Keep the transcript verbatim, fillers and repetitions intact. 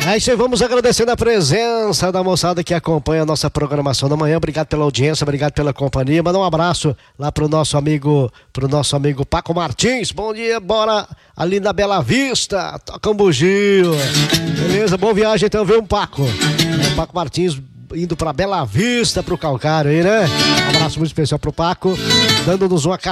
É isso aí, vamos agradecendo a presença da moçada que acompanha a nossa programação da manhã. Obrigado pela audiência, obrigado pela companhia. Manda um abraço lá pro nosso amigo, pro nosso amigo Paco Martins. Bom dia, bora ali na Bela Vista, toca um bugio. Beleza, boa viagem então, viu, Paco? É, Paco Martins indo pra Bela Vista, pro Calcário aí, né? Um abraço muito especial pro Paco, dando-nos uma